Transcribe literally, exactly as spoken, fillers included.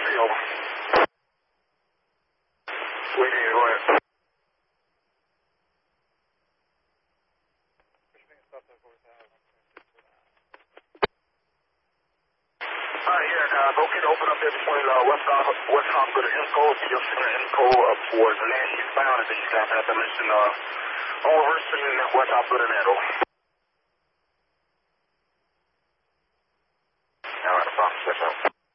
three, over. We did, go ahead. Alright, yeah, uh, go get open up there between uh, West West Hospital and Inco. You'll see the Inco up towards land eastbound, and then you guys have to mention uh, all reversing in West Hospital and that, over.